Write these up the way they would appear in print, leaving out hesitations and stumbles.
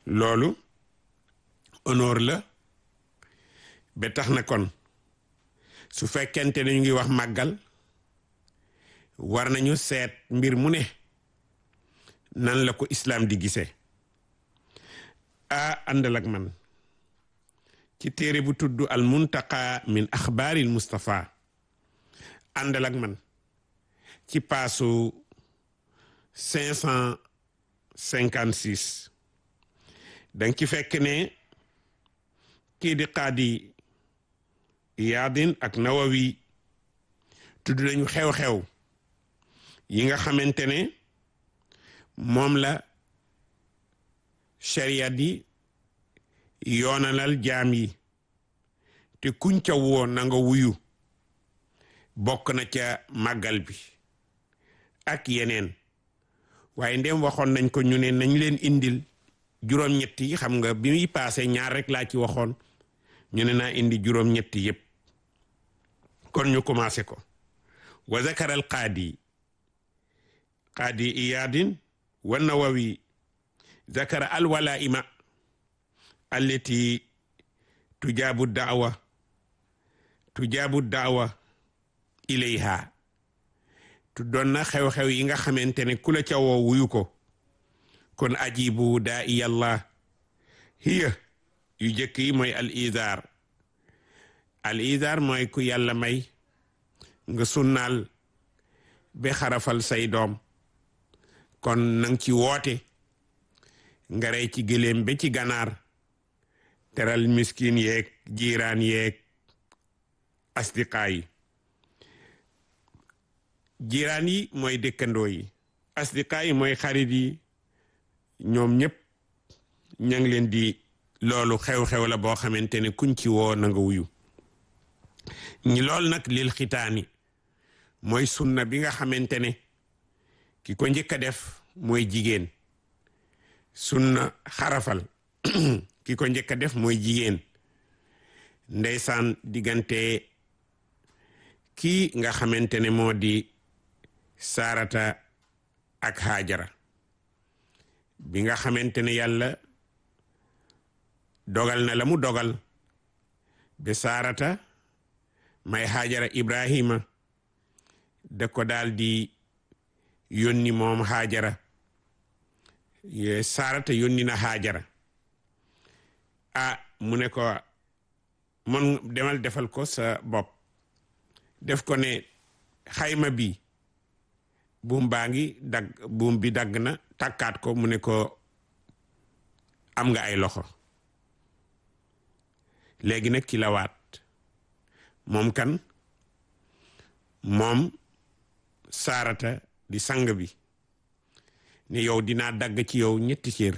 loolu honneur la ba tax na kon su fekkente ne ñu ngi wax màggal war nañu seet mbir mu ne nan la ko islaam di gisee àndal ak man ci téere bu tudd al muntaqa min axbaaril Mustafa àndal ak man ci paasu 556 danga ci fekk ne kii di qaadi Iyaadin ak Nawawi tudd nañu xew-xew yi nga xamante ne moom la sharia di yoonalal jaam yi te kuñ ca woo na nga wuyu bokk na ca màggal bi ak yeneen waaye ndem waxoon nañ ko ñu ne nañ leen indil juróom-ñett yi xam nga bi muy paase ñaar rek laa ci waxoon ñu ne naa indi juróom-ñett yépp kon ñu commencé ko wa zakara al qaadi Iyaadin wa Nawawi zakara al walaima allati tujaabu daawa ilayha tuddoon na xew-xew yi nga xamante ne ku la ca woo wuyu ko kon ajibu daa iyallah hiya yu jëkk yi mooy al izar mooy ku yàlla may nga sunnaal ba xarafal say doom kon nang ci woote nga rey ci gëléem ba ci ganaar teral miskin yeeg jiiraan yeeg asdiqaa yi jiiraan yi mooy dëkkandoo yi asdiqaa yi mooy xarit yi ñoom ñëpp ña ngi leen di loolu xew-xew la boo xamante ne kuñ ci woo na nga wuyu ñi lool nag lil xitaani mooy sunna bi nga xamante ne ki ko njëkk a def mooy jigéen sunna xarafal ki ko njëkk a def mooy jigéen ndeysaan diggante kii nga xamante ne moo di Saarata ak Haajara bi nga xamante ne yàlla dogal na la mu dogal ba Saarata may Haajara Ibrahima da ko daal di yónni moom Haajara Saarata yónni na Haajara mu ne ko mon demal defal ko sa bopp def ko ne xayma bi buum baa ngi dagg buum bi dagg na takkaat ko mu ne ko am nga ay loxo léegi nag ci la waat moom kan moom Saarata di sang bi ne yow dinaa dagg ci yow ñetti cër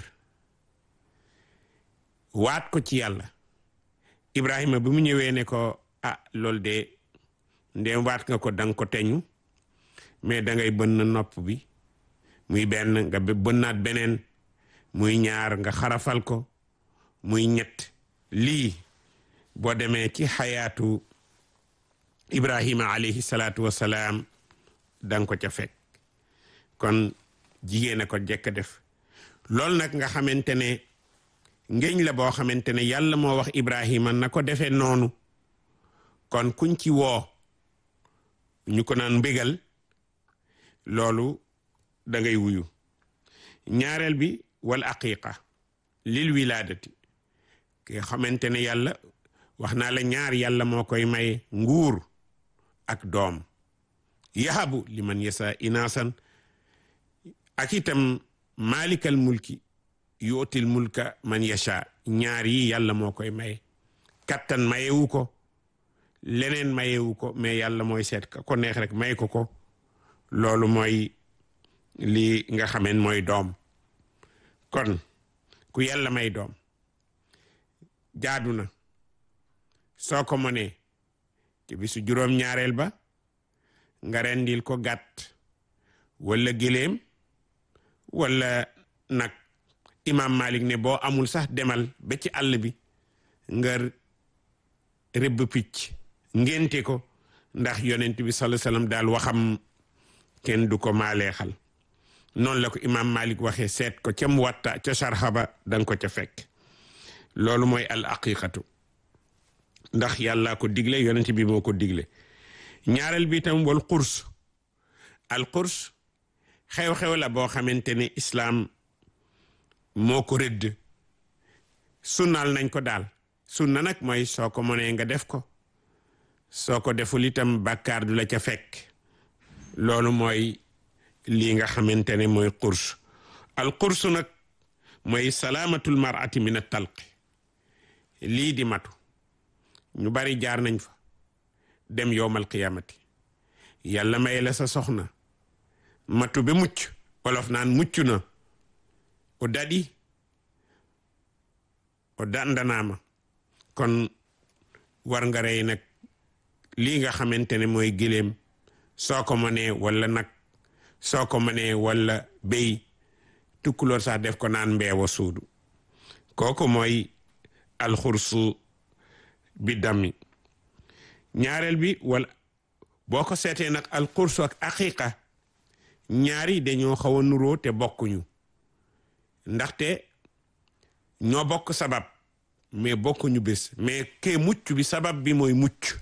waat ko ci yàlla Ibrahima bi mu ñëwee ne ko loolu de ndéem waat nga ko danga ko teñu mais dangay bënn nopp bi muy benn nga bënnaat beneen muy ñaar nga xarafal ko muy ñett lii boo demee ci xayaatu Ibrahima alayhi salaatu wassalaam danga ko ca fekk kon jigéen a ko jekk def loolu nag nga xamante ne ngéñ la boo xamante ne yàlla moo wax Ibrahima na ko defee noonu kon kuñ ci woo ñu ko naan mbégal loolu da ngay wuyu ñaareel bi wal aqiqa lil wilaadati ki xamante ne yàlla wax naa la ñaar yàlla moo koy may nguur ak doom yahabu liman yasa inaasan ak itam maalikal mulki yootil mulka man yasha ñaar yi yàlla moo koy may kattan mayewu ko leneen mayewu ko mais yàlla mooy seet ka ko neex rek may ko loolu mooy li nga xameen mooy doom kon ku yàlla may doom jaadu na soo ko mënee ci bisu juróom-ñaareel ba nga rendil ko gàtt wala giléem wala nag imam Malik ne boo amul sax demal ba ci àll bi nga rëbb picc ngénte ko ndax yonent bi sallallahu alayhi wasallam daal waxam kenn du ko maaleexal noonu la ko imam Malik waxee, seet ko ca Muwatta ca sarxaba danga ko ca fekk. loolu mooy al aqiqatu, ndax yàlla ko digle, yonent bi moo ko digle. ñaareel bi tam wal qurs. al qurs xew-xew la boo xamante ne islaam moo ko rëdd, sunnaal nañ ko daal. sunna nag mooy soo ko mënee nga def ko, soo ko deful itam bàkkaar du la ca fekk. loolu mooy lii nga xamante ne mooy qurs. al qurs nag mooy salaamatul mar'ati min at talqi. lii di matu ñu bari jaar nañ fa dem yowmal qiyamati, yàlla may la sa soxna matu ba mucc, wolof naan mucc na o daɗi o dandanama. kon war nga rey nag lii nga xamante ne mooy giléem soo ko mënee, wala nag soo ko mënee, wala béy. tukkuloor sax def ko naan mbeewa suudu. kooku mooy alxursu bi dami. ñaareel bi wala boo ko seetee nag alxursu ak aqiqa ñaari dañoo xaw a nuroo te bokkuñu, ndaxte ñoo bokk sabab mais bokkuñu bés. mais ke mucc bi sabab bi mooy mucc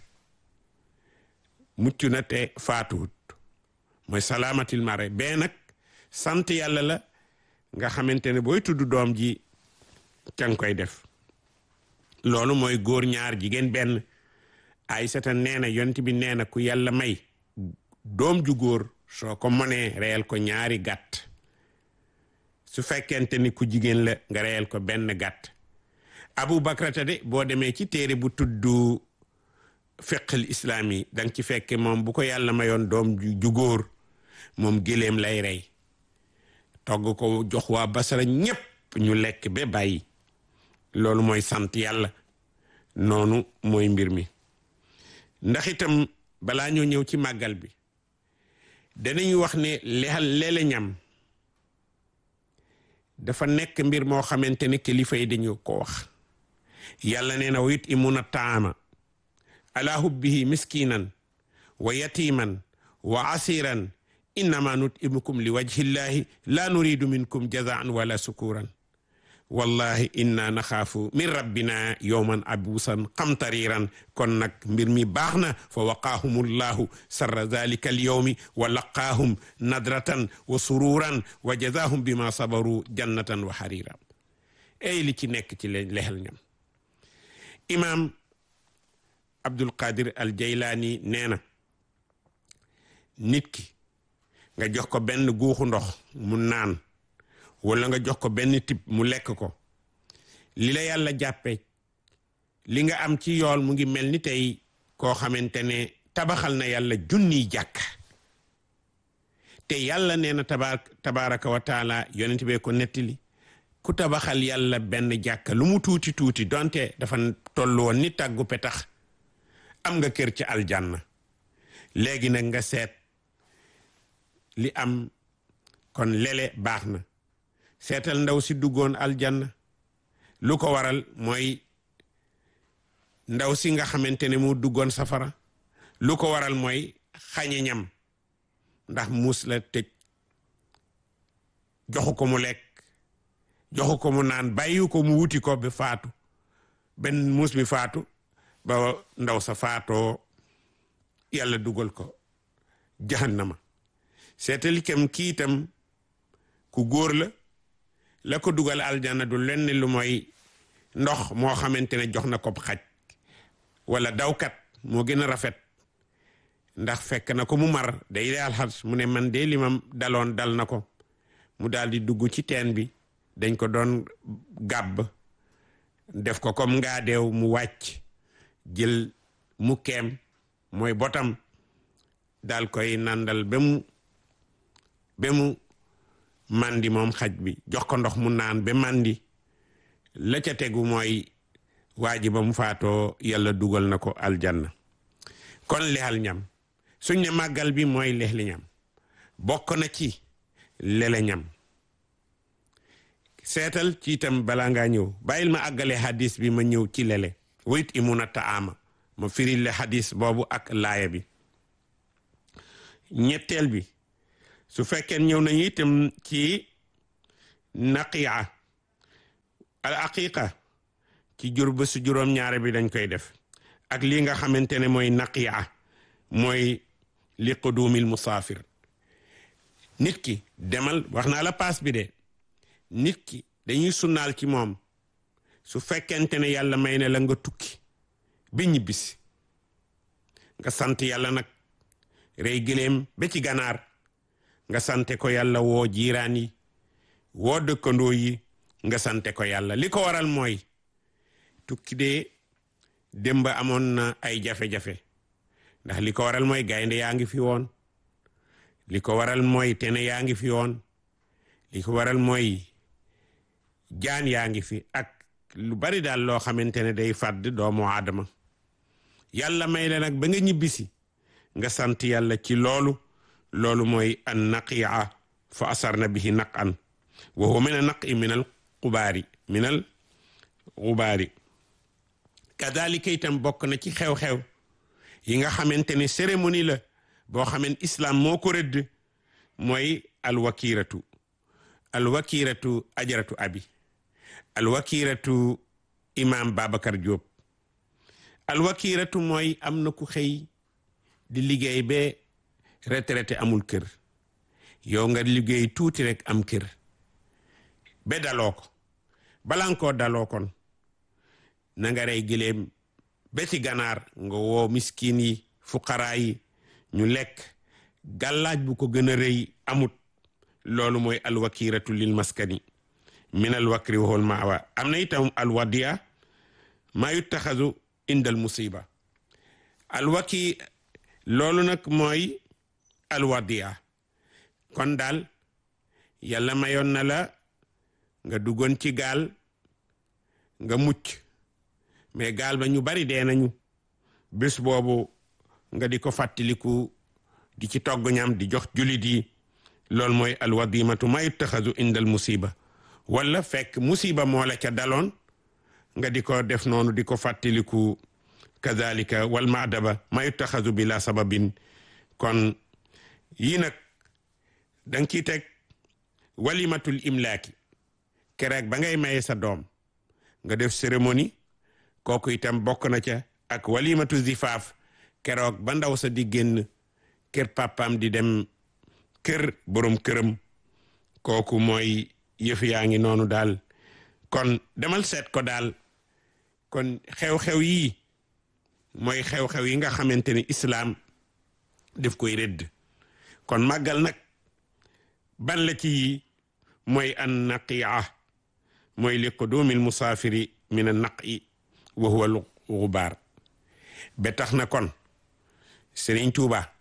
na te faatuwut, mooy salaamatil mare. bee nag sant yàlla la nga xamante ne booy tudd doom ji ca nga koy def. loolu mooy góor ñaar jigéen benn. Aysata nee na yonent bi nee na ku yàlla may doom ju góor soo ko mënee reyal ko ñaari gàtt, su fekkente ni ku jigéen la nga reyal ko benn gàtt. Abu Bakrata de boo demee ci téere bu tudd fiqhul islaam yi danga ci fekke moom bu ko yàlla mayoon doom ju góor moom giléem lay rey, togg ko jox waa Basra ñépp ñu lekk ba bàyyi. loolu mooy sant yàlla. noonu mooy mbir mi. ndax itam balaa ñoo ñëw ci màggal bi danañu wax ne leele ñam dafa nekk mbir moo xamante ne kilifa yi dañu ko wax. yàlla nee na wa yut'imuna taama ala hubbihi miskinan wa yatiman wa asiran innama nut'imukum li wajhillahi la nuridu minkum jazaan wala sukuran wallahi inna naxaafu min rabbina yowman abuusan qamtariran. kon nag mbir mi baax na fa waqaahumullahu sarra zalika al yowmi wa laqaahum nadratan wa sururan wa jazaahum bima sabaru jannatan wa harira. ay li ci nekk ci lexel ñam. imam Abdul Qadir al Jaylaani nee na nit ki nga jox ko benn guuxu ndox mu naan, wala nga jox ko benn tib mu lekk ko, li la yàlla jàppe li nga am ci yool mu ngi mel ni tey koo xamante ne tabaxal na yàlla junniy jàkk. te yàlla nee na tabaraka wa taala, yonent bee ko nettali, ku tabaxal yàlla benn jàkka lu mu tuuti tuuti donte dafa tollu woon ni tàggu petax, am nga kër ci aljanna. léegi nag nga seet li am, kon lele baax na. seetal ndaw si duggoon aljanna, lu ko waral mooy ndaw si nga xamante ne mu duggoon safara, lu ko waral mooy xañe ñam, ndax muus la tëj, joxu ko mu lekk, joxu ko mu naan, bàyyi ko mu wuti ko ba faatu. benn muus bi faatu, ba ndaw sa faatoo yàlla dugal ko jahannama. seetal kem kii itam ku góor la ko dugal aljanna du lenn lu mooy ndox moo xamante ne jox na ko xaj wala dawkat moo gën a rafet, ndax fekk na ko mu mar day daal xas mu ne man de li ma daloon dal na ko. mu daal di dugg ci teen bi, dañ ko doon gàbb def ko comme ngaa deew, mu wàcc jël mu keem mooy botam daal koy nandal ba mu mandi moom xaj bi, jox ko ndox mu naan ba mandi. la ca tegu mooy waa ji ba mu faatoo yàlla dugal na ko aljanna. kon lexal ñam suñ ne màggal bi mooy lexli ñam, bokk na ci lele ñam. seetal ci itam balaa ngaa ñëw bàyyil ma àggale hadis bi ma ñëw ci lele. wa yut'imuna ta'ama ma firil le hadis boobu ak laaya bi. ñetteel bi su fekkee ñëw nañu itam ci naqiya al aqiqa ci jur ba su juróom-ñaare bi dañ koy def ak lii nga xamante ne mooy naqiya mooy li qudumil musaafir nit ki demal wax naa la paas bi de nit ki dañuy sunnaal ci moom su fekkente ne yàlla may na la nga tukki bi ñibbisi nga sant yàlla nag rey gëléem ba ci ganaar nga sante ko yàlla woo jiiraan yi woo dëkkandoo yi nga sante ko yàlla li ko waral mooy tukki de démb amoon na ay jafe-jafe ndax li ko waral mooy gaynde yaa ngi fi woon li ko waral mooy tene yaa ngi fi woon li ko waral mooy jaan yaa ngi fi ak lu bari daal loo xamante ne day fàdd doomu aadama yàlla may la nag ba nga ñibbisi nga sant yàlla ci loolu mooy an naqiya fa asarna bihi naqan wa huwa min a naqi min al xubaari kadalika itam bokk na ci xew-xew yi nga xamante ne cérémonie la boo xamante islam moo ko rëdd mooy alwakiratu ajaratu abi alwakiratu imam Babacar Diop alwakiratu mooy am na ku xëy di liggéey ba retraité amul kër yow nga liggéey tuuti rek am kër ba daloo ko balankoo daloo kon na nga rey gëléem ba ci ganaar nga woo miskin yi fuqaraa yi ñu lekk gàllaaj bu ko gën a rëy amut loolu mooy alwakiratu lil maskani min alwakri waxul maawa am na itam alwadiya maa yuttaxasu indal musiba alwaki loolu nag mooy alwadiya kon daal yàlla mayoon na la nga duggoon ci gaal nga mucc mais gaal ba ñu bari dee nañu bés boobu nga di ko fàttaliku di ci togg ñam di jox julit yi loolu mooy alwadimatu ma yuttaxasu indal musiba wala fekk musiba moo la ca daloon nga di ko def noonu di ko fàttaliku kazalika wal maadaba ma yuttaxasu bila sababin kon yii nag danga ciy teg walimatul imlaaki keroog ba ngay maye sa doom nga def cérémonie kooku itam bokk na ca ak walimatu zifaaf keroog ba ndaw sa di génn kër papaam di dem kër borom këram kooku mooy yëf yaa ngi noonu daal kon demal seet ko daal kon xew-xew yii mooy xew-xew yi nga xamante ni islaam def koy rëdd kon màggal nag ban la ci yii mooy an naqiya mooy li qudumil musaafiri min an naqi wa huwa al gubaar ba tax na kon Sëriñ Tuuba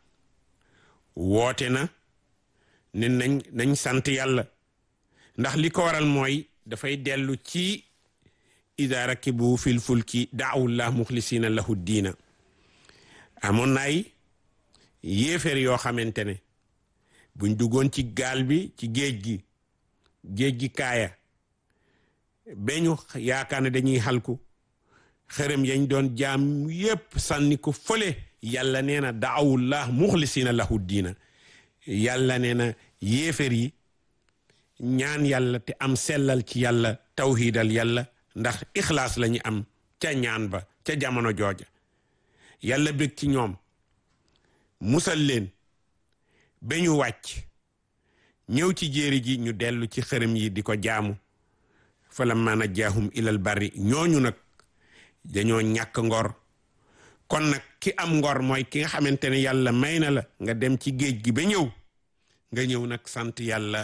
woote na ne nañ sant yàlla ndax li ko waral mooy dafay dellu ci ida rakibu fil fulki daawullah muxlisina lahu diina amoon naay yéeféer yoo xamante ne buñ duggoon ci gaal bi ci géej gi kaaya beñu yaakaar ne dañuy xalku xërëm yañ doon jaam yépp sànni ko fële yàlla nee na daawullah muxlisina lahu diina yàlla nee na yéeféer yi ñaan yàlla te am sellal ci yàlla tawhidal yàlla ndax ixlaas lañu am ca ñaan ba ca jamono jooja yàlla bég ci ñoom musal leen ba ñu wàcc ñëw ci jéeri ji ñu dellu ci xërëm yi di ko jaamu falammaa najjaahum ilal barri ñooñu nag dañoo ñàkk ngor kon nag ki am ngor mooy ki nga xamante ne yàlla may na la nga dem ci géej gi ba ñëw nga ñëw nag sant yàlla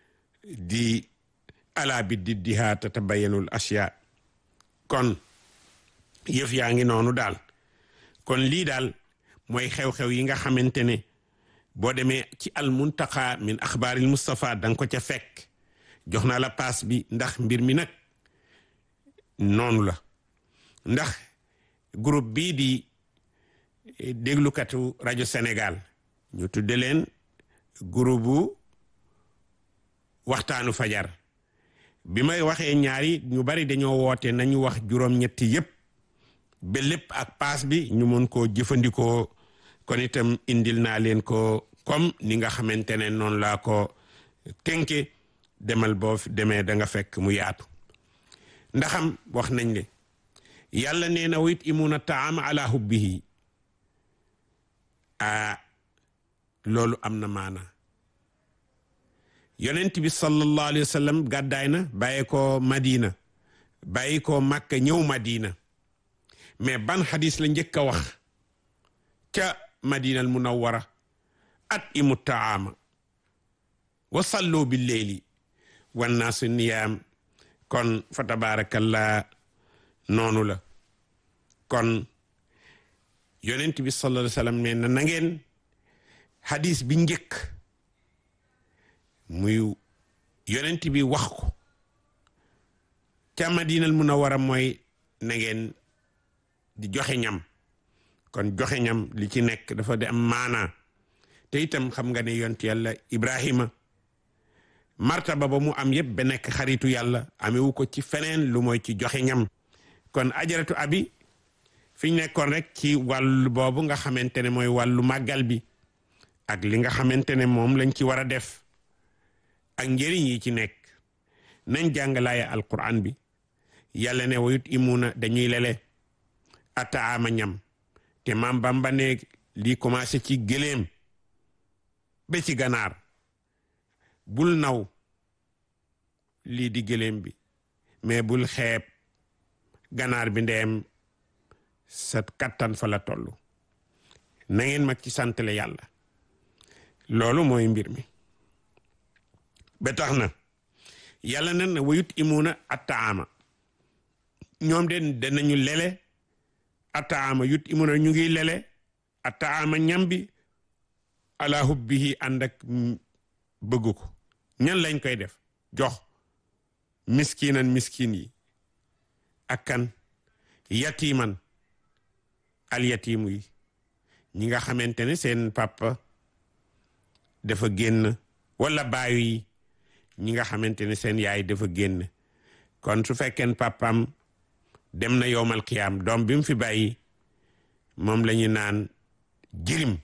di ala bi diddiha tatabayanul asya kon yëf yaa ngi noonu daal kon lii daal mooy xew-xew yi nga xamante ne boo demee ci al muntaqa min axbaaril Mustafa danga ko ca fekk jox naa la paas bi ndax mbir mi nag noonu la ndax groupe bii di déglukatu rajo Sénégal ñu tudde leen groupe bu waxtaanu fajar bi may waxee ñaari ñu bari dañoo woote nañu wax juróom-ñetti yépp ba lépp ak paas bi ñu mën koo jëfandikoo kon itam indil naa leen ko comme ni nga xamante ne noonu laa ko tënke demal boo demee da nga fekk mu yaatu. ndaxam wax nañ le yàlla nee na wit imuna taama ala hubbihi loolu am na maana. yonent bi sallallahu alayhi wa sallam gàddaay na bàyyi ko Madina bàyyi ko Makka ñëw Madina, mais ban xadis la njëkk a wax ca Madina al munawwara at imu taama wa sallu bil leyli wan naasu niyaam. kon fa tabarakallah noonu la. kon yonent bi sallallahu alayhi wa sallam nee na ngeen xadis bi njëkk muy yonent bi wax ko ca Madinal Munawwara mooy na ngeen di joxe ñam. kon joxe ñam li ci nekk dafa di am maanaa. te itam xam nga ne yonent yàlla Ibrahima martaba ba mu am yëpp ba nekk xaritu yàlla amewu ko ci feneen lu mooy ci joxe ñam. kon ajaratu abi fi ñu nekkoon rek ci wàllu boobu nga xamante ne mooy wàllu màggal bi ak li nga xamante ne moom lañ ci war a def ak njëriñ yi ci nekk. nañ jàngalaaya alquran bi yàlla ne wayut imuna dañuy lele ataama ñam. te maam Bamba ne lii commencé ci gëléem ba ci ganaar. bul naw lii di gëléem bi mais bul xeeb ganaar bi ndeem sa kattan fa la toll. na ngeen mag ci santale yàlla. loolu mooy mbir mi. ba tax na yàlla na ne wayut imuna ataama ñoom de danañu lele ataama yut imuna ñu ngi lele ataama ñam bi ala hubbihi ànd ak bëgg ko. ñan lañ koy def jox miskinan miskin yi ak kan yatiman al yatimu yi ñi nga xamante ne seen papa dafa génn wala baayu yi ñi nga xamante ne seen yaay dafa génn. kon su fekkeen papam dem na yowmal qiyaam doom bi mu fi bàyyi moom la ñu naan jirim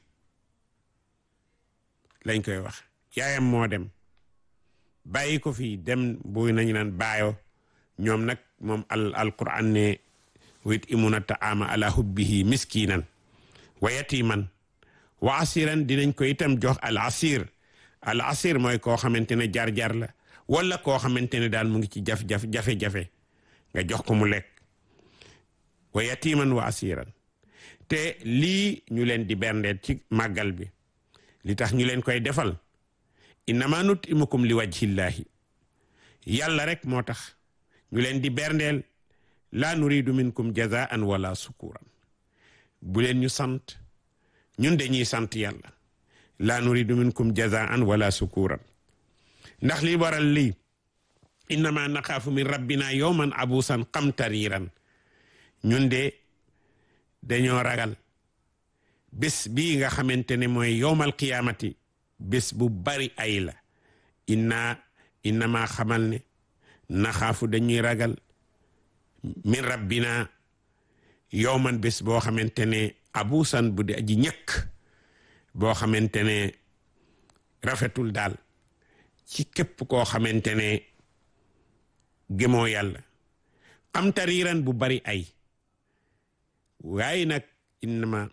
lañ koy wax. yaayam moo dem bàyyi ko fii dem bu nañu naan baayo. ñoom nag moom alquran ne wit imuna taama ala hubbihi miskinan wa yatiman wa asiran dinañ ko itam jox al asir mooy koo xamante ne jar-jar la wala koo xamante ne daal mu ngi ci jafe-jafe nga jox ko mu lekk. wa yatiman wa asiran. te lii ñu leen di berndeel ci màggal bi li tax ñu leen koy defal innama nutimukum li wajhillahi yàlla rek moo tax ñu leen di berndeel la nuridu minkum jazaan wala sukuran. bu leen ñu sant ñun dañuy sant yàlla. la nuridu minkum jazaan wala sukuran. ndax li waral lii innama naxaafu min rabbina yawman abusan qamtariran. ñun de dañoo ragal bés bii nga xamante ne mooy yowmal qiyaamati bés bu bari ay la. innama xamal ne naxaafu dañuy ragal min rabbina yowman bés boo xamante ne abusan bu di aji ñëkk boo xamante ne rafetul daal ci képp koo xamante ne gëmoo yàlla. qamtariran bu bari ay. waaye nag innama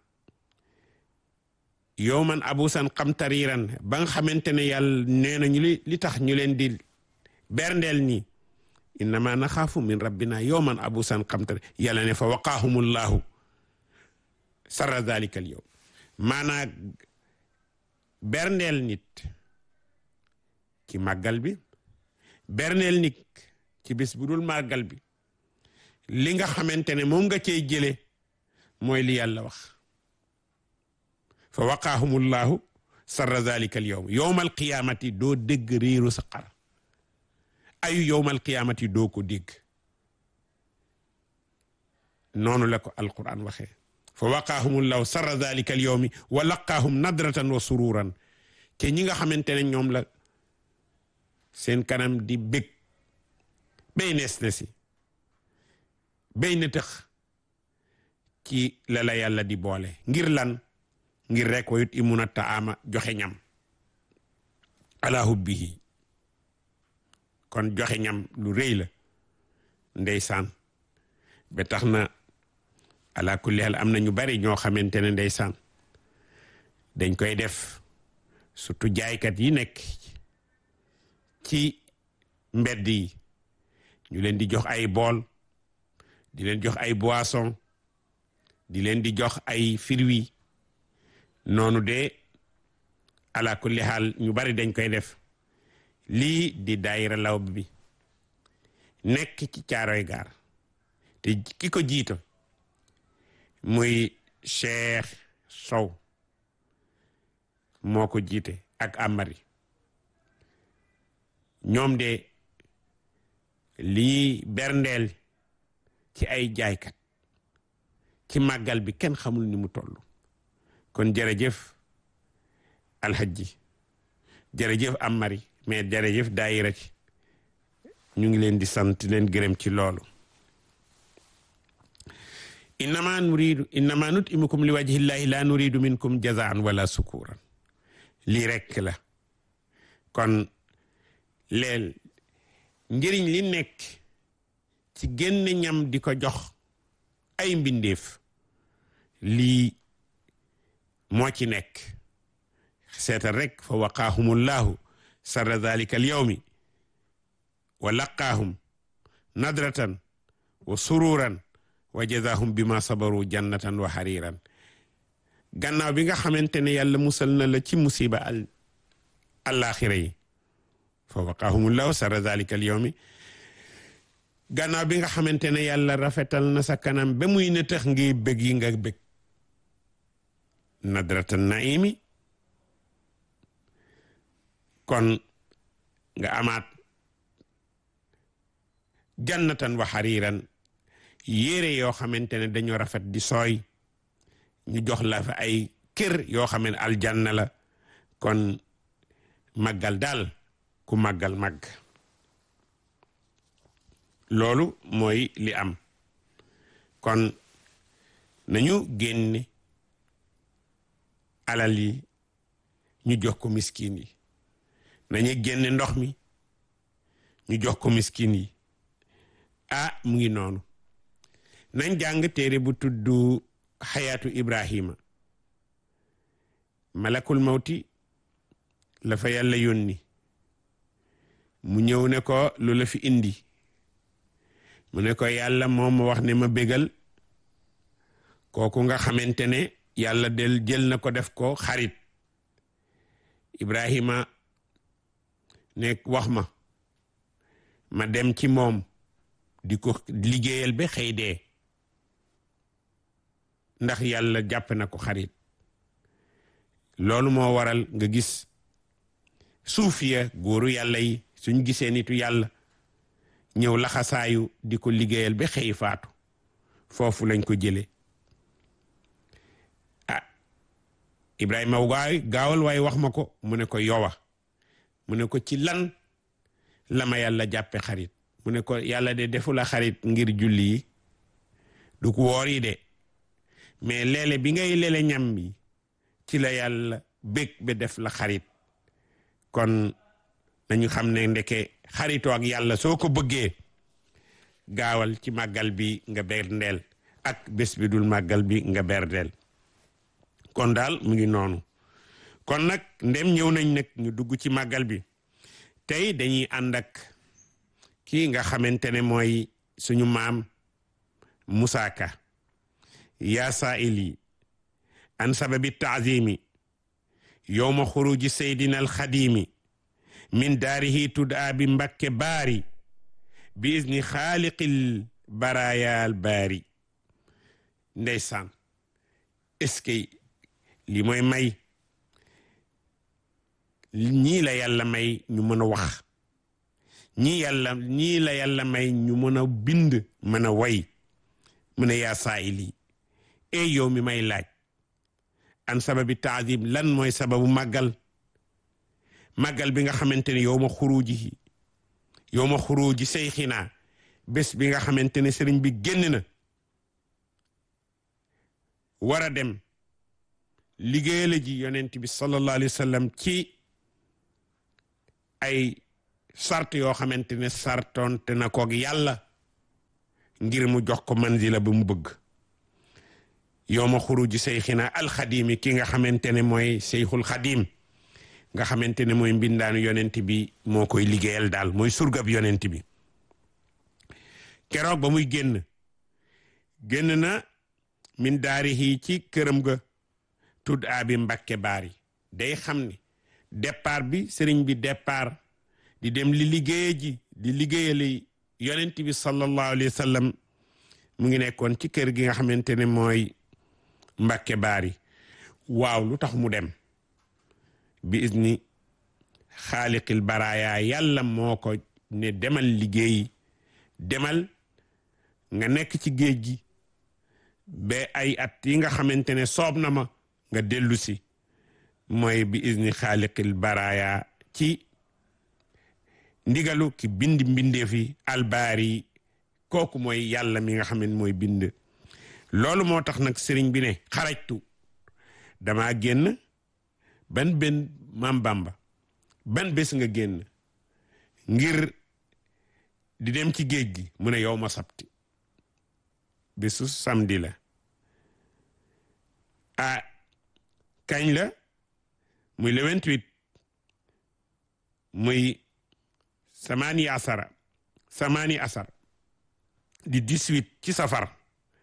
yowman abusan qamtariran ba nga xamante ne yàlla nee na ñu li tax ñu leen di berndeel nii innama naxaafu min rabbina yowman abusan qamtariran. yàlla ne fa waqaahumullahu sarra dalika al yowm. maanaa berndeel nit ci màggal bi berndeel nit ci bis bu dul màggal bi li nga xamante ne moom nga cey jële mooy li yàlla wax fa waqaahumullahu sarra zalika al yawm yowmal qiyaamati doo dégg riiru saqar ayu yowmal qiyaamati doo ko dégg. noonu la ko alquran waxee fa waqaahumullahu sarra zalika al yawmi wa laqaahum nadratan wa sururan. te ñi nga xamante ne ñoom la seen kanam di bég bay nees na si bay na tëx ci la yàlla di boole ngir lan ngir rek wayut imuna taama joxe ñam. ala hubbihi kon joxe ñam lu rëy la ndeysaan ba tax na ala kulli hal am na ñu bari ñoo xamante ne ndeysaan dañ koy def surtout jaaykat yi nekk ci mbedd yi ñu leen di jox ay bool di leen jox ay boisson di leen di jox ay fruits noonu de ala kulli haal ñu bari dañ koy def lii di daayira Lawbe bi nekk ci Caaroy Gaar te ki ko jiito muy Cheikh Sow moo ko jiite ak Amari ñoom de lii berndeel ci ay jaaykat ci màggal bi kenn xamul ni mu toll kon jërëjëf alxajji jërëjëf Amari mais jërëjëf daayira ci ñu ngi leen di sant leen gërëm ci loolu innama nutimukum li wajhillahi la nuridu minkum jazaan wala sukuran lii rekk la kon leel njëriñ li nekk ci génn ñam di ko jox ay mbindeef lii moo ci nekk seetal rek fa waqaahumullahu sarra dhalika al yawmi wa laqaahum nadratan wa sururan wa jazahum bima sabaru jannatan wa hariran gannaaw bi nga xamante ne yàlla musal na la ci musiba alaxira yi fa waqaahumullahu sarra dhalika al yawmi gannaaw bi nga xamante ne yàlla rafetal na sa kanam ba muy ne tax ngi bëgg yi nga bëgg nadratan naimi kon nga amaat jannatan wa hariran yére yoo xamante ne dañoo rafet di sooy ñu jox la fa ay kër yoo xam ne aljanna la kon màggal daal ku màggal màgg loolu mooy li am kon nañu génne alal yi ñu jox ko miskin yi nañu génne ndox mi ñu jox ko miskin yi mu ngi noonu nañ jàng téere bu tudd xayaatu Ibrahima malakul mawti la fa yàlla yónni mu ñëw ne ko lu la fi indi mu ne ko yàlla moom ma wax ne ma bégal kooku nga xamante ne yàlla del jël na ko def ko xarit Ibrahima ne wax ma dem ci moom di ko liggéeyal ba xëy dee ndax yàlla jàpp na ko xarit loolu moo waral nga gis suufiya góoru yàlla yi suñ gisee nitu yàlla ñëw laxasaayu di ko liggéeyal ba xëy faatu foofu lañ ko jële Ibrahima gaawal waaye wax ma ko mu ne ko yowa mu ne ko ci lan la ma yàlla jàppe xarit mu ne ko yàlla de defu la xarit ngir julli yi du ko woor yi de mais leele bi ngay leele ñam bi ci la yàlla bég ba def la xarit kon nañu xam ne ndeke xaritoo ak yàlla soo ko bëggee gaawal ci màggal bi nga berndeel ak bés bi dul màggal bi nga berndeel kon daal mu ngi noonu kon nag ndem ñëw nañ nag ñu dugg ci màggal bi tey dañuy ànd ak kii nga xamante ne mooy suñu maam Moussa Ka yaa saa'ili an sababi taazimi yowma xuruji seydina alxadimi min daarihi tudaa bi Mbakke baari bi izni xaaliqil barayaal baari ndeysaan est-ce que li mooy may ñii la yàlla may ñu mën a wax ñii la yàlla may ñu mën a bind mën a way mu ne yaa saa'ili yow mi may laaj an sababi taazim lan mooy sababu màggal bi nga xamante ne yow ma xuruji seyxinaa bés bi nga xamante ne sëriñ bi génn na war a dem liggéeyal ji yonent bi sallallahu alayhi wa sallam ci ay sart yoo xamante ne sartonte na koog yàlla ngir mu jox ko manzila bu mu bëgg yowma xuruji seyxina alxadimi ki nga xamante ne mooy seyxul xadim nga xamante ne mooy mbindaanu yonent bi moo koy liggéeyal daal mooy surgab yonent bi keroog ba muy génn na min daarihi ci këram ga tudd abi Mbàkke Baari day xam ni départ bi sëriñ bi départ di dem li liggéeye ji di liggéeyali yonent bi sallallahu alayhi wa sallam mu ngi nekkoon ci kër gi nga xamante ne mooy Mbàkke Baari waaw lu tax mu dem bi izni xaaliqil baraaya yàlla moo ko ne demal liggéeyi demal nga nekk ci géej gi ba ay at yi nga xamante ne soob na ma nga dellu si mooy bi izni xaaliqil baraaya ci ndigalu ki bind mbindeef yi albaari kooku mooy yàlla mi nga xam ne mooy bind loolu moo tax nag sëriñ bi ne xarajtu dama génn ban Maam Bamba ban bés nga génn ngir di dem ci géej gi mu ne yow ma sabti bésu samedi la kañ la muy le 28 muy samani asar di 18 ci safar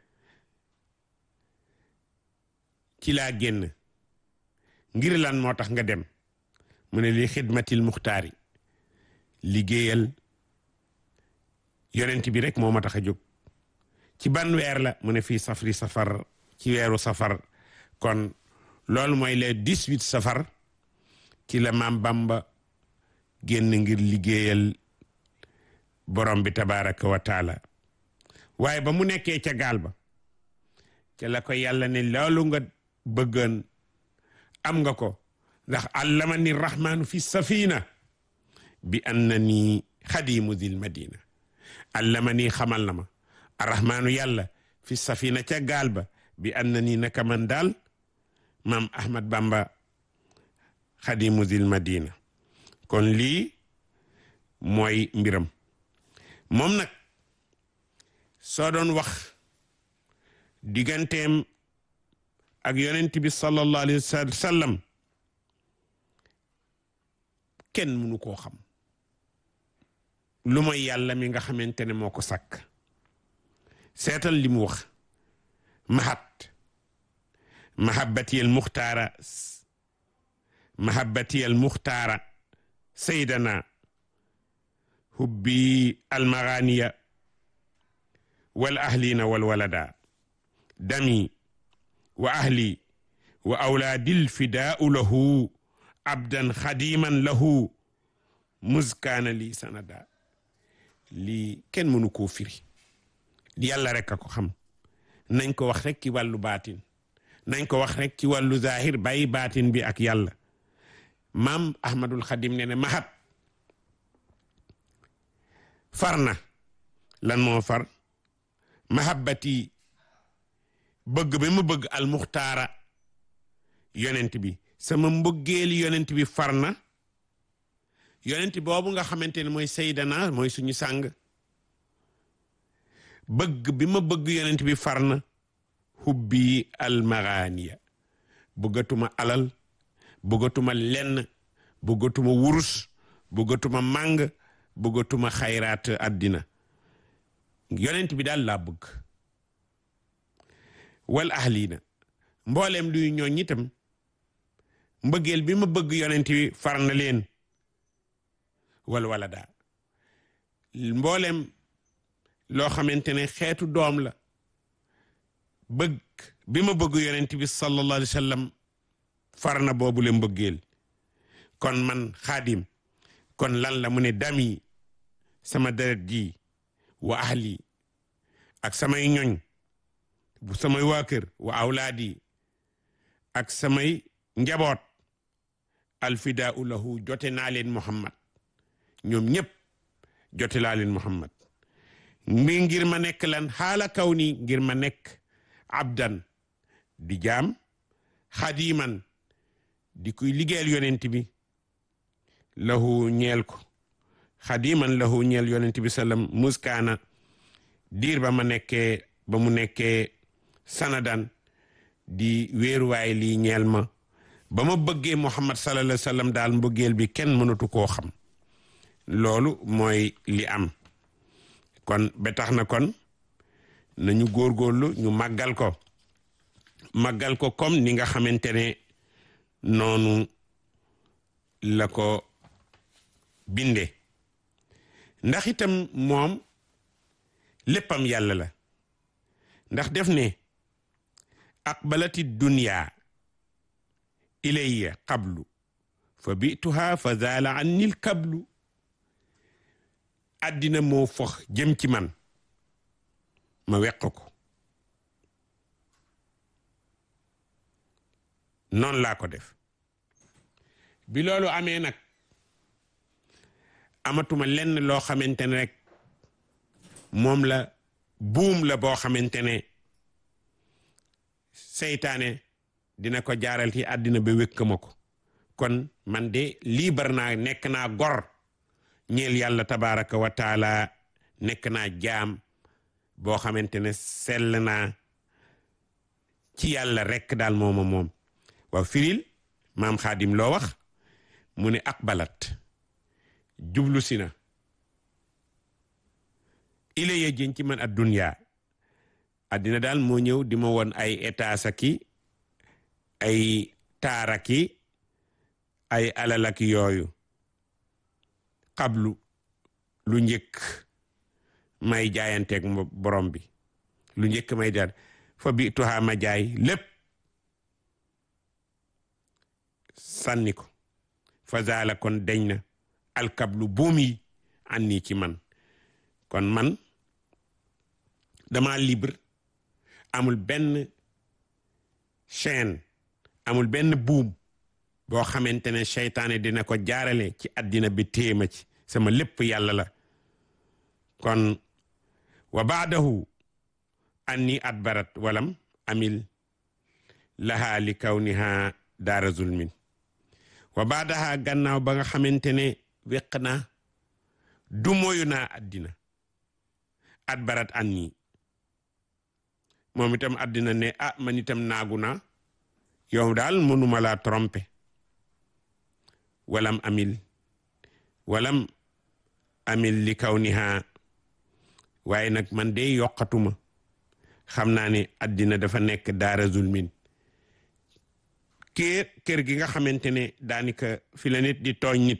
ci laa génn ngir lan moo tax nga dem mu ne li xidmatil muxtaari liggéeyal yonent bi rek moo ma tax a jóg ci ban weer la mu ne fii safar ci weeru safar kon loolu mooy le 18 safar ci la Maam Bamba génn ngir liggéeyal borom bi tabaraka wa taala waaye ba mu nekkee ca gaal ba ca la ko yàlla ne loolu nga bëggoon am nga ko ndax allamani rahmaanu fi safina bi annani xadimu dil madina allamani xamal na ma arrahmaanu yàlla fi safina ca gaal ba bi annani naka man daal maam Ahmad Bamba xadimu dil madina kon lii mooy mbiram moom nag soo doon wax digganteem ak yonent bi sallallahu alayhi wa sallam kenn mënu koo xam lu mooy yàlla mi nga xamante ne moo ko sàkk seetal li mu wax mahabbati al muxtaara saydana hubbi almaganiya wal ahlina wal walada dami wa ahli wa awlaadil fidaau lahu abdan xadiman lahu muskaana lii sanada lii kenn mënu koo firi yàlla rek a ko xam nañ ko wax rek ci wàllu baatin nañ ko wax rek ci wàllu zahir bàyyi baatin bi ak yàlla maam ahmadul xadim ne ne mahat far na lan moo far mahabbati bëgg bi mu bëgg almuxtaara yonent bi sama mbëggeeli yonent bi far na yonent boobu nga xamante ne mooy saydana mooy suñu sàng bëgg bi ma bëgg yonent bi far na hubbi almaganiya bëggatuma alal bëggatuma lenn bëggatuma wurus bëggatuma màng bëggatuma xayraat àddina yonent bi daal laa bëgg wal ahlina mbooleem luy ñooñ itam mbëggeel bi ma bëgg yonent bi far na leen wal walada mbooleem loo xamante ne xeetu doom la bëgg bi ma bëgg yonent bi sallallahu alayhi wa sallam far na boobu le mbëggeel kon man xaadim kon lan la mu ne dami sama deret ji wa ahli ak samay ñoñ bu samay waa kër wa awlaadi ak samay njaboot alfidaau lahu jote naa leen Muhammad ñoom ñëpp jote laa leen Muhammad mi ngir ma nekk lan xaala kaw ni ngir ma nekk abdan di jaam xadiman di kuy liggéeyal yonent bi lahu ñeel ko xadiman lahu ñeel yonent bi sallam muskaana diir ba mu nekkee sanadan di wéeruwaay lii ñeel ma ba ma bëggee Muhammad sallallahu alayhi wa sallam daal mbëggeel bi kenn mënatu koo xam loolu mooy li am kon ba tax na kon nañu góorgóorlu ñu màggal ko comme ni nga xamante ne noonu la ko binde ndax itam moom léppam yàlla la ndax def ne aqbalati dunya ilayya qablu fa bituha fa zaala annil kablu àddina moo fox jëm ci man ma weq ko noonu laa ko def bi loolu amee nag amatuma lenn loo xamante ne rek moom la buum la boo xamante ne seytaane dina ko jaaral ci àddina ba wékk ma ko kon man de libre naa nekk naa gor ñeel yàlla tabaraka wa taala nekk naa jaam boo xamante ne sell naa ci yàlla rekk daal mooma moom waaw firil maam xaadim loo wax mu ne aqbalat jublu si na ilaya jën ci man adduniya addina daal moo ñëw di ma won ay état saki ay taaraki ay alalaki yooyu xablu lu njëkk may jaayanteeg borom bi lu njëkk may jaar fa bi tuhaa ma jaay lépp sànni ko fa zaala kon deñ na alkablu buum yi anni ci man kon man dama libre amul benn chaîne amul benn buum boo xamante ne seytaane dina ko jaarale ci àddina bi téema ci sama lépp yàlla la kon wa baadahu anni adbarat walam amil laha li kawniha daara zulmin wa baadaha gannaaw ba nga xamante ne weq naa du moyu naa àddina adbarat anni moom itam àddina ne man itam naagu naa yow daal mënuma laa tromper walam amil li kawniha waaye nag man de yokkatuma xam naa ne àddina dafa nekk daara zulmin kër gi nga xamante ne daanaka fi la nit di tooñ nit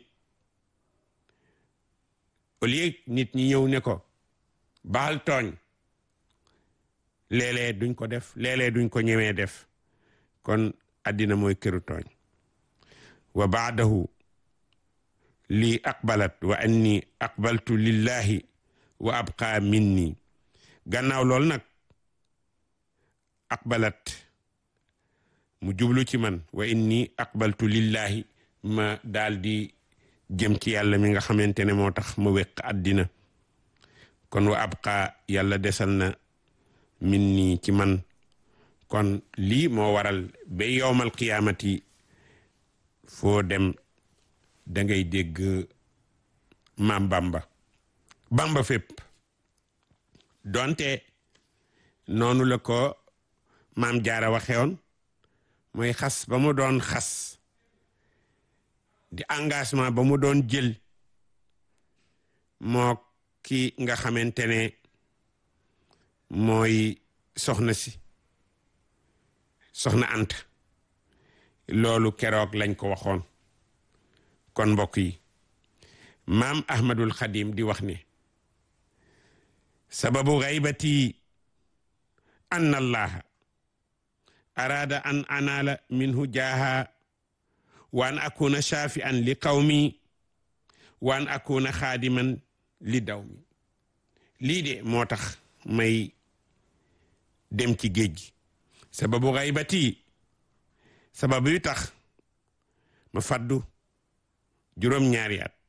au lieu nit ñi ñëw ne ko baal tooñ léeg-léeg duñ ko def léeg-léeg duñ ko ñëwee def kon àddina mooy këru tooñ wa baadahu lii aqbalat wa anni aqbaltu lillahi wa abqa minni gannaaw lool nag aqbalat mu jublu ci man wa inni aqbaltu lillahi ma daal di jëm ci yàlla mi nga xamante ne moo tax ma wéq àddina kon wa abqa yàlla desal na minni ci man kon lii moo waral ba yowmal qiyaamati foo dem da ngay dégg maam bamba fépp donte noonu la ko maam jaara waxewoon mooy xas ba mu doon xas di engagement ba mu doon jël moo ki nga xamante ne mooy soxna Anta loolu keroog lañ ko waxoon kon mbokk yi maam Ahmadul Xadim di wax ne sababu gaybati an allaha araada an anaala minhu jaaha wa an akuna shafi'an li qawmi wa an akuna xaadiman li dawmi lii de moo tax may dem ci géej gi sababu gaybati sababu yu tax ma faddu juróom-ñaari at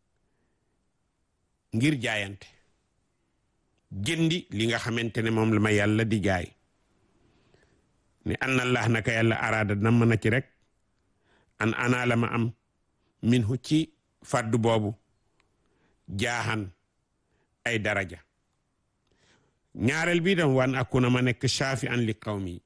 ngir jaayante jëndi li nga xamante ne moom la ma yàlla di jaay ne an allah naka yàlla araada na mën a ci rek an ana la ma am minhu ci faddu boobu jaaxan ay daraja. ñaareel bi dem waan akuna ma nekk shafi'an li qawmi,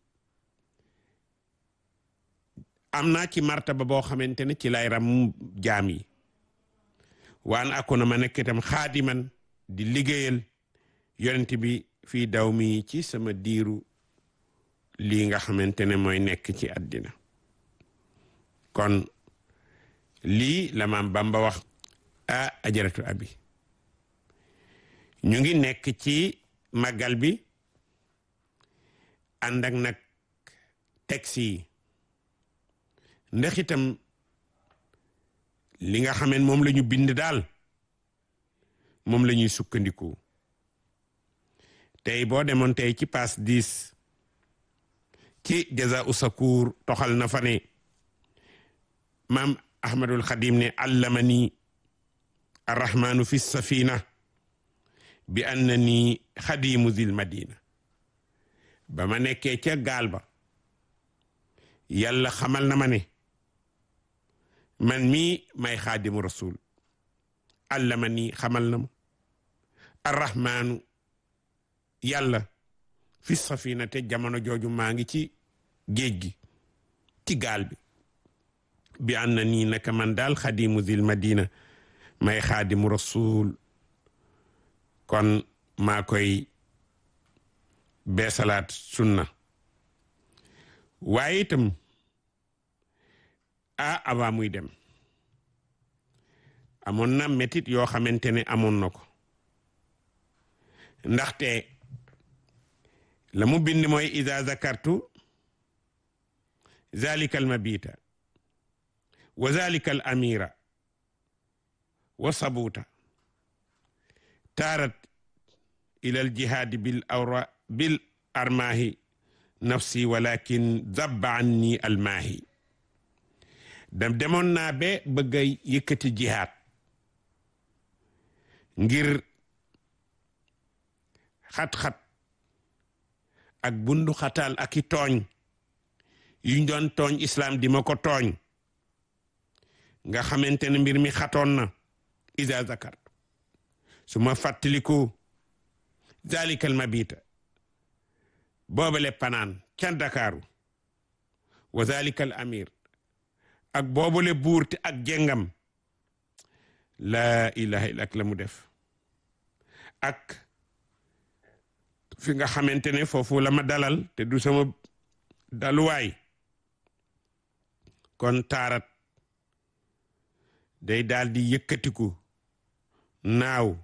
am naa ci martaba boo xamante ne ci lay ram jaam yi. waan akuna ma nekk itam xaadiman di liggéeyal yonent bi fii daw mi ci sama diiru lii nga xamante ne mooy nekk ci àddina. kon lii la Maam Bamba wax ajaratu abi. ñu ngi nekk ci màggal bi ànd ak nag texte yi, ndax itam li nga xameen moom la ñu bind daal moom la ñuy sukkandiku. tey boo demoon tey ci passe 10 ci Jazaa'u Sakuur toxal na fa ne Maam Ahmadul Xadim ne allamani arrahmanu fi safina bi annani xadimu zil madina. ba ma nekkee ca gaal ba yàlla xamal na ma ne man mii may xaadimu rasul. allamani xamal na ma arrahmanu yàlla fi safina, te jamono jooju maa ngi ci géej gi ci gaal bi annani naka man daal xadimu zil madina may xaadimu rasul. kon maa koy beesalaat sunna. waaye itam avant muy dem amoon na métit yoo xamante ne amoon na ko, ndaxte la mu bind mooy iza zakartu zalika al mabita wa zalika al amira wa sabuta taarat ilal jihaadi bil armaahi nafsi walakin zabba anni almaahi. demoon naa ba bëgg a yëkkati jihaad ngir xat-xat ak bundu xataal ak i tooñ yuñ doon tooñ islam di ma ko tooñ, nga xamante ne mbir mi xatoon na. iza zakar su ma fàttaliku zalikal mabita boobale panaan ca Dakaaru wa zalikal amir ak boobale buurte ak jengam laa ilaha illa la mu def, ak fi nga xamante ne foofu la ma dalal te du sama daluwaay. kon taarat day daal di yëkkatiku naaw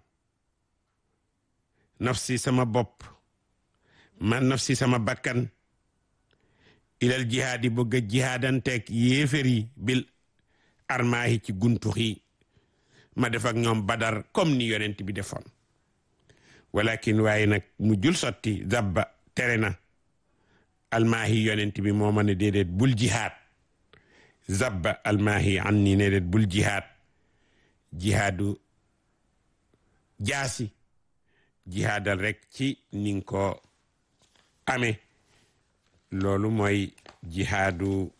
nafsi sama bopp man nafsi sama bakkan ilal jihaadi bëgg a jihaadanteeg yéefér yi bil armaahi ci guntux yi ma def ak ñoom badar comme ni yonent bi defoon. walakin waaye nag mu jul sotti zabba tere na almaahi yonent bi moo ma ne déedéet bul jihaad. zabba almaahi an ni ne déet bul jihaad. jihaadu jaasi jihaadal rek ci ni nga ko amee, loolu mooy jihaadu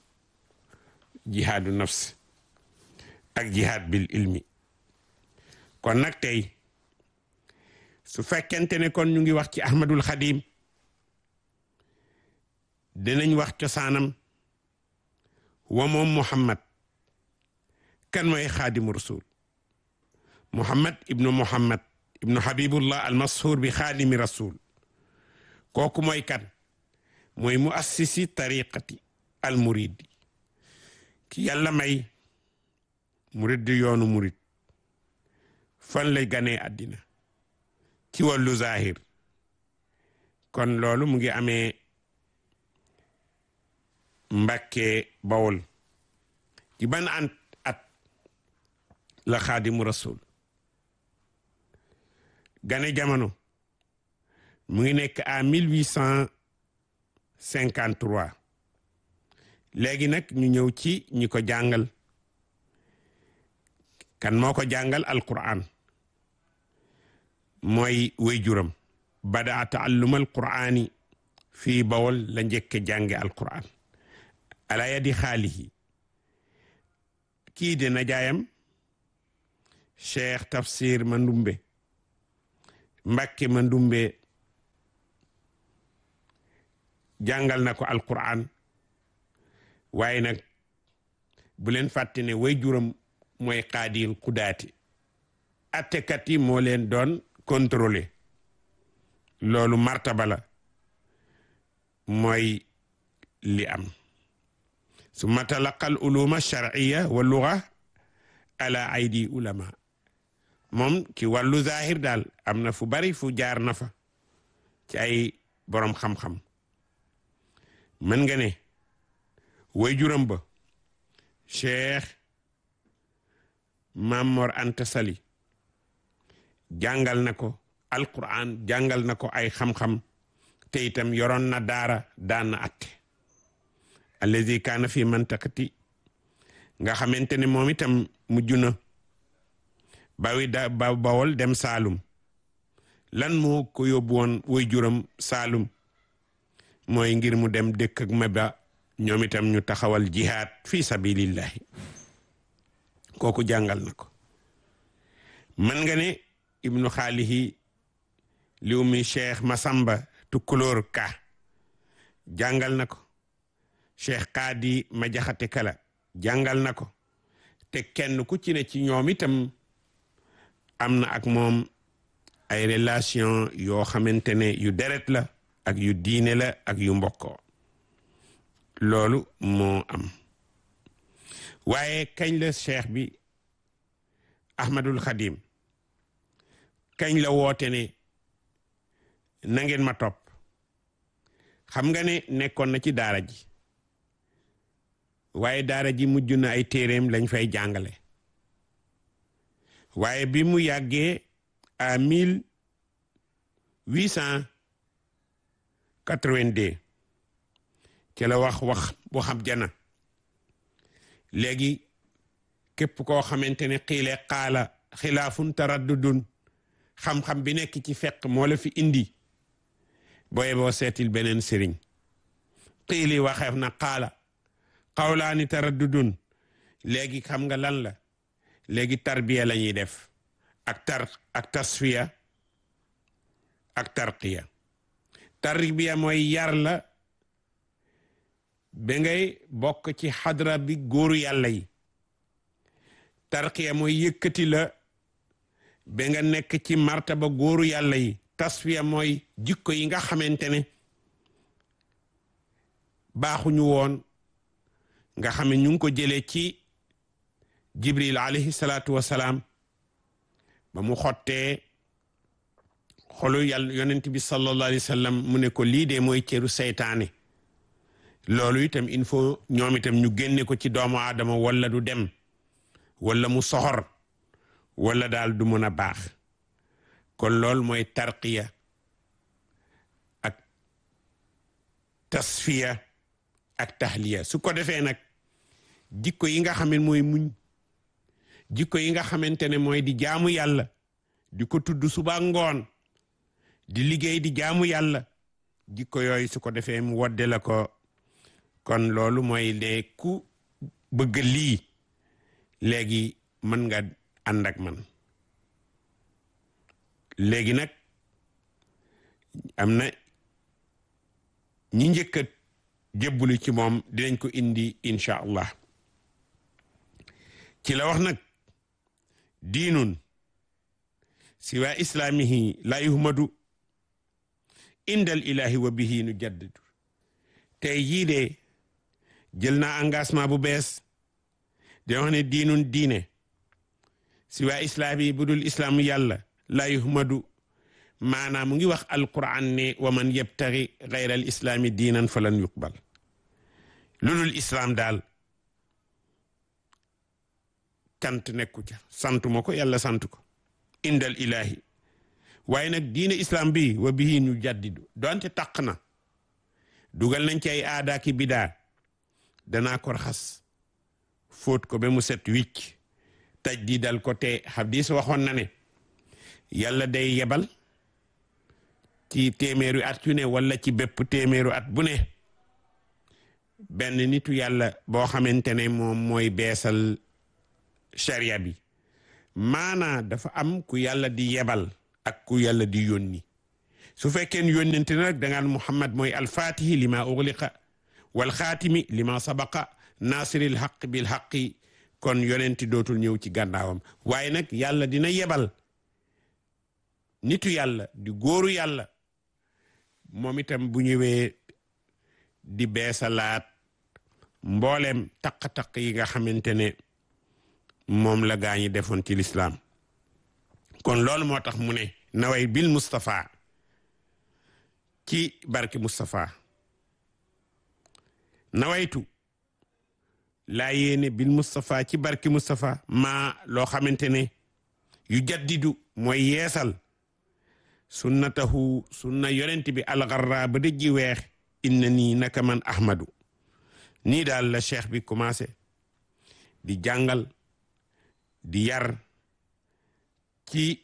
nafs ak jihaad bil ilmi. kon nag tey su fekkente ne kon ñu ngi wax ci Ahmadul Xadim dinañ wax cosaanam wa moom Muhammad. kan mooy xaadimu rasul? Muhammad ibnu Habibullah al mashhur bi xaadimi rasul. kooku mooy kan? mooy muassisi tariqati al muridi, ki yàlla may murid yoonu murid. fan lay ganee àddina? ci wàllu zahir. kon loolu mu ngi amee Mbàkke Bawol. ci ban at la xaadimu rasul gane jamono? mu ngi nekk à 1853. léegi nag ñu ñëw ci ñi ko jàngal. kan moo ko jàngal alquran? mooy waajuram. bada taalluma alqurani fii Bawol la njëkke jànge alquran ala yadi xaalihi. kii de najaayam Cheikh Tafsir Mandumbe Mbàkke Mandumbe jàngal na ko alquran waaye nag bu leen fàtte ne way juram mooy qaadil kudaati attekat yi moo leen doon contrôler loolu martaba la mooy li am summa talaqal uluma shar'iyya wa lugha ala aydi ulama moom ci wàllu zahir daal am na fu bari fu jaar na fa ci ay borom xam-xam mën nga ne way juram ba Cheikh Mamor Anta Sali jàngal na ko alquran jàngal na ko ay xam-xam te itam yoroon na daara daan na atte allazi kaana fi mantaqati nga xamante ne moom itam mujj na bawol dem Saalum lan moo ko yóbbu woon way juram Saalum mooy ngir mu dem dëkk ak Maba ñoom itam ñu taxawal jihaad fi sabilillahi kooku jàngal na ko mën nga ne ibnu xaalihi li umi cheikh Masamba Tukulóor Ka jàngal na ko cheikh Kaadi ma jaxate kala jàngal na ko te kenn ku ci ne ci ñoom itam am na ak moom ay relation yoo xamante ne yu deret la ak yu diine la ak yu mbokkoo loolu moo am waaye kañ la cheikh bi Ahmadul Xadim kañ la woote ne na ngeen ma topp xam nga ne nekkoon na ci daara ji waaye daara ji mujj na ay téeréem lañ fay jàngale waaye bi mu yàggee à 1882 ci la waxam jana léegi képp koo xamante ne xiile xaala xilaafun taraddudun xam-xam bi nekk ci fekk moo la fi indi booye boo seetil beneen sëriñ xiili waxeef na xaala xawlaani taraddudun léegi xam nga lan la léegi tarbiya la ñuy def ak tasfiya ak tarqiya tarbiya mooy yar la ba ngay bokk ci xadra bi góoru yàlla yi tarqiya mooy yëkkati la ba nga nekk ci martaba góoru yàlla yi tasfiya mooy jikko yi nga xamante ne baaxuñu woon nga xam ne ñu ngi ko jëlee ci Jibril alayhi salaatu wasalaam ba mu xottee xolu yàlla yonent bi sallallahu alayhi wa sallam mu ne ko lii de mooy cëru seytaane loolu itam il faut ñoom itam ñu génne ko ci doomu aadama wala du dem wala mu soxor wala daal du mën a baax kon loolu mooy tarqiya ak tasfiya ak tahliya su ko defee nag jikko yi nga xam ne mooy muñ jikko yi nga xamante ne mooy di jaamu yàlla di ko tudd suba ngoon di liggéey di jaamu yàlla jikko yooyu su ko defee mu wodde la ko kon loolu mooy ne ku bëgg lii léegi mën nga ànd ak man léegi nag am na ñi njëkk a jébbulu ci moom dinañ ko indi incha allah ci la wax nag diinun siwa islaamihi la yuhmadu indal ilahi wa bihi nu jaddadu tey jii de jël naa engagement bu bees di wax ne diinun diine siwa islaami bu dul islaamu yàlla la yuhmadu maanaam mu ngi wax alquran ne wa man yabtaghi ghayra al islaami diinan falan yuqbal lu dul islaam daal cant nekku ca sant ma ko yàlla sant ko indal ilahi waaye nag diine islam bi wa bihi ñu jaddidu donte taq na dugal nañ ci ay aada ki bidaa danaa ko raxas fóot ko ba mu set wicc tajdiidal ko te hadis waxoon na ne yàlla day yebal ci téeméeru at yu ne wala ci bépp téeméeru at bu ne benn nitu yàlla boo xamante ne moom mooy beesal sharia bi maanaa dafa am ku yàlla di yebal ak ku yàlla di yónni su fekkee yónnente nag dangaan Muhammad mooy alfaatihi lima ughliqa wal xaatimi lima sabaqa nasiril xaq bil xaqi kon yonenti dootul ñëw ci gànnaawam waaye nag yàlla dina yebal nitu yàlla di góoru yàlla moom itam bu ñëwee di beesalaat mboolem taq-taq yi nga xamante ne moom la gaañi defoon ci lislaam kon loolu moo tax mu ne naway bil Mustafa ci barke Mustafa nawaytu laa yéene bil Mustafa ci barke Mustafa maa loo xamante ne yu jaddidu mooy yeesal sunnatahu sunna yonent bi algarra ba dëjji weex inna nii naka man ahmadu nii daal la cheikh bi commencé di jàngal di yar ci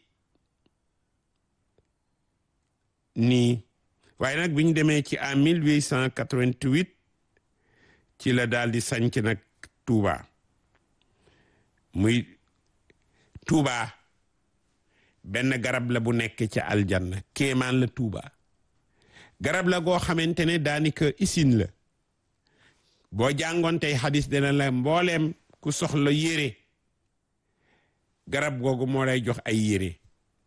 nii waaye nag bi ñu demee ci en 1888 ci la daal di sanc nag Touba muy Touba benn garab la bu nekk ca aljanna kéemaan la Touba garab la goo xamante ne daanaka isin la boo jàngoon tey xadis dina la mbooleem ku soxla yére garab googu moo lay jox ay yére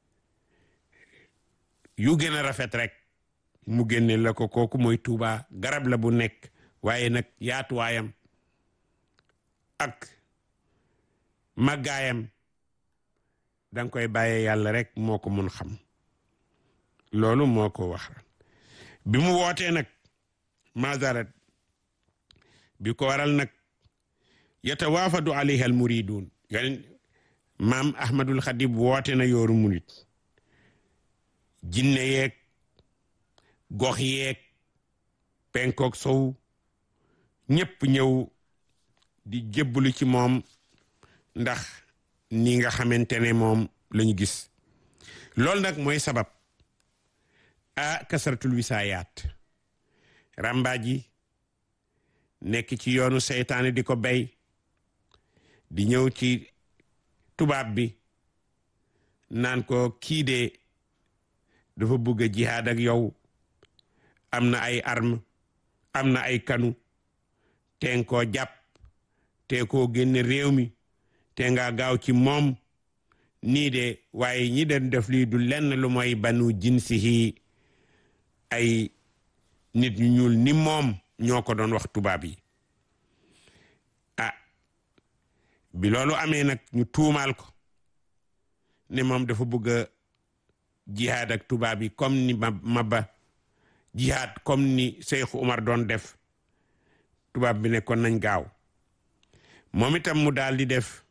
yu gën a rafet rek mu génne la ko kooku mooy Touba garab la bu nekk waaye nag yaatuwaayam ak màggaayam danga koy bàyyee yàlla rek moo ko mun xam loolu moo ko wax bi mu wootee nag mazarat bi ko waral nag yatawaafadu alayha al muridun yani maam Ahmadul Xadim woote na yooru murit jinne yeeg gox yeeg penkook sow ñépp ñëw di jébbalu ci moom ndax ni nga xamante ne moom lañu gis loolu nag mooy sabab a kasratul wisaayaat rambaaj yi nekk ci yoonu seytaane di ko bay di ñëw ci tubaab bi naan ko kii de dafa bëgg a jihaad ak yow am na ay arme am na ay kanu teen koo jàpp te koo génne réew mi te nga gaaw ci moom nii de waaye ñi den def lii du lenn lu mooy banu jinsihi ay nit ñu ñuul ni moom ñoo ko doon wax tubaab yi ah bi loolu amee nag ñu tuumaal ko ne moom dafa bëgg a jihaad ak tubaab yi comme ni Maba jihaad comme ni Seexu Umar doon def tubaab bi ne kon nañ gaaw moom itam mu daal di def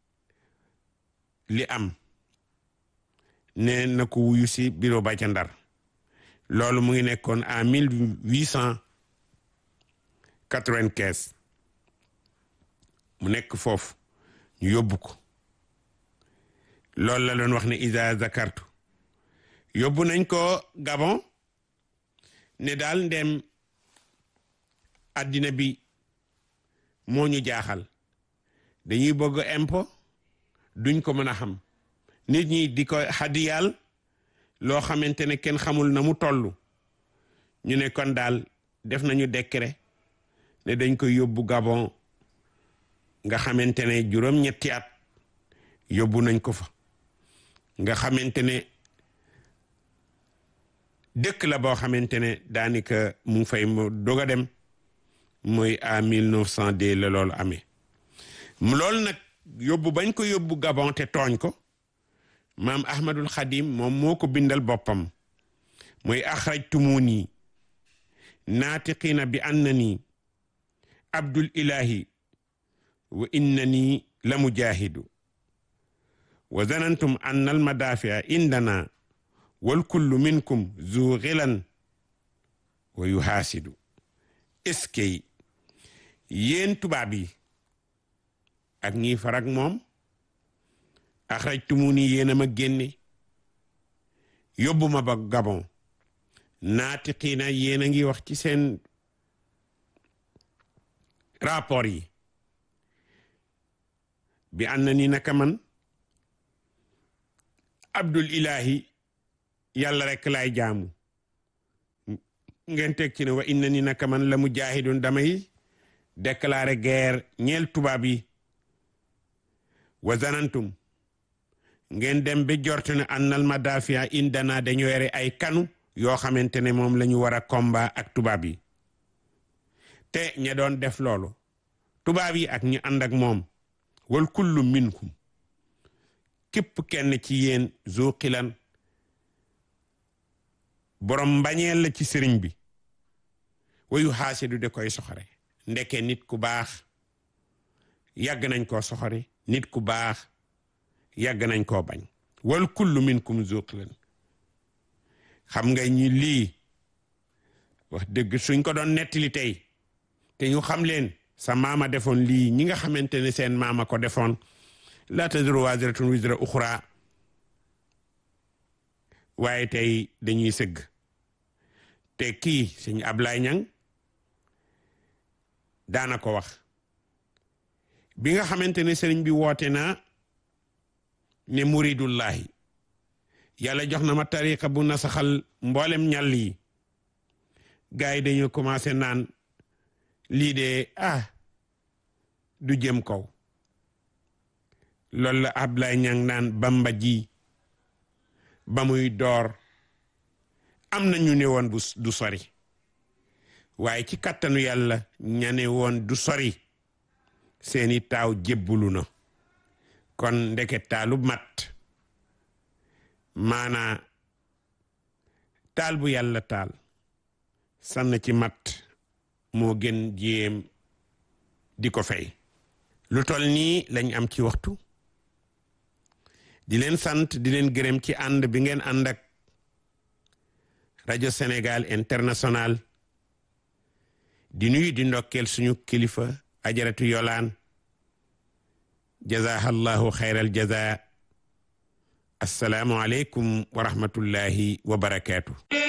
li am ne na ko wuyu si bureau ba ca Ndar loolu mu ngi nekkoon en 1895 mu nekk foofu ñu yóbbu ko loolu la doon wax ne isa zakartu yóbbu nañ ko Gabon ne daal ndem addina bi moo ñu jaaxal dañuy bëgg impôt duñ ko mën a xam nit ñi di ko hadiyal loo xamante ne kenn xamul na mu toll ñu ne kon daal def nañu décret ne dañ koy yóbbu Gabon nga xamante ne juróom-ñetti at yóbbu nañ ko fa nga xamante ne dëkk la boo xamante ne daanaka mu ngi fay doog a dem mooy à 1902 la loolu amee loolu nag yóbbu bañ ko yóbbu Gabon te tooñ ko maam Ahmadul Xadim moom moo ko bindal boppam mooy axrajtumuni naatiqina bi annani abdul ilahi wa innani la mujahidu wa zanantum anna al madafia indana wal kullu minkum zu xilan wa yuhaasidu est-ce que yéen tubaab yi ak ñi farak moom axrajtumuni yéen a ma génne yóbbu ma ba Gabon naatiqiina yéen a ngi wax ci seen rapport yi bi ànd na ni naka man abdul ilahi yàlla rekk laay jaamu ngeen teg ci ne wa inna ni naka man la mujahidun damay déclarer guerre ñeel tubaab yi wa zanantum ngeen dem ba jortu ne annal madafia indana dañu yore ay kanu yoo xamante ne moom la ñu war a combat ak tubaab yi te ña doon def loolu tubaab yi ak ñu ànd ak moom wal kullu minkum képp kenn ci yéen zuqilan borom mbañeel la ci sëriñ bi wayu xaasidu de koy soxore ndeke nit ku baax yàgg nañ koo soxore nit ku baax yàgg nañ koo bañ wal kullu minkum zuqilan xam nga ñi lii wax dëgg suñ ko doon nettali tey te ñu xam leen sa maama defoon lii ñi nga xamante ne seen maama ko defoon la taziru waziratun wizra uxra waaye tey dañuy sëgg te kii sëñ Ablaye Ñang daana ko wax bi nga xamante ne sëriñ bi woote na ne muridullahi yàlla jox na ma tariqa bu nasaxal mboolem ñàll yi gars yi dañu commencé naan lii de du jëm kaw loolu la Ablaye Ñang naan Bamba ji ba muy door am na ñu ne woon du sori waaye ci kattanu yàlla ña ne woon du sori seeni taaw jébbulu na kon ndeke taalu mat maanaa taal bu yàlla taal sànn ci mat moo gën jéem di ko fay lu tol nii lañ am ci waxtu di leen sant di leen gërëm ci ànd bi ngeen ànd ak rajo Sénégal International di nuyu di ndokkeel suñu kilifa ajaratu yolaan jazahallahu xayral jaza assalaamu aleykum wa rahmatullahi wa barakaatu